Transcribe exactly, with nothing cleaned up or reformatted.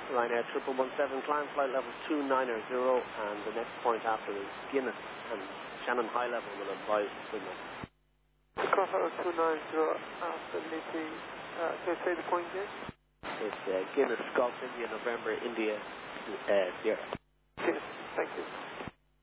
Ryanair triple one seven, climb flight level two nine zero, and the next point after is Guinness, and Shannon High Level will advise the signal. Climb flight level two nine zero after meeting, uh, can you say the point again? It's uh, Guinness, Golf India, November, India, uh, Sierra. Guinness, thank you.